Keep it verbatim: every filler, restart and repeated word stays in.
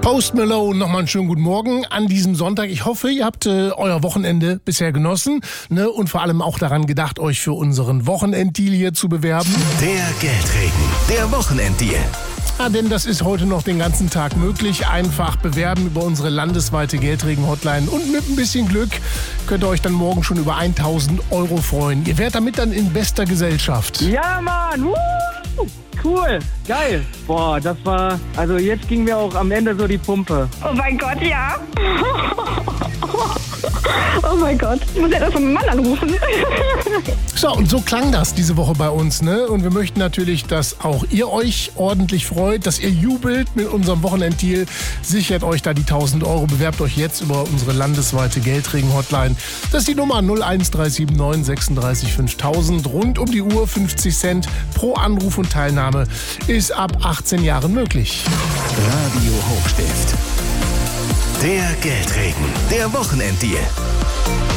Post Malone, nochmal einen schönen guten Morgen an diesem Sonntag. Ich hoffe, ihr habt äh, euer Wochenende bisher genossen, ne? Und vor allem auch daran gedacht, euch für unseren Wochenenddeal hier zu bewerben. Der Geldregen, der Wochenenddeal. Ja, denn das ist heute noch den ganzen Tag möglich. Einfach bewerben über unsere landesweite Geldregen-Hotline. Und mit ein bisschen Glück könnt ihr euch dann morgen schon über tausend Euro freuen. Ihr werdet damit dann in bester Gesellschaft. Ja, Mann! Woo! Cool, geil. Boah, das war, also jetzt ging mir auch am Ende so die Pumpe. Oh mein Gott, ja. Oh mein Gott, ich muss ja das von meinem Mann anrufen. So, und so klang das diese Woche bei uns, ne? Und wir möchten natürlich, dass auch ihr euch ordentlich freut, dass ihr jubelt mit unserem Wochenenddeal. Sichert euch da die tausend Euro. Bewerbt euch jetzt über unsere landesweite Geldregen-Hotline. Das ist die Nummer null eins drei sieben neun sechsunddreißig fünftausend. Rund um die Uhr fünfzig Cent pro Anruf und Teilnahme ist ab achtzehn Jahren möglich. Radio Hochstift. Der Geldregen, der Wochenenddeal.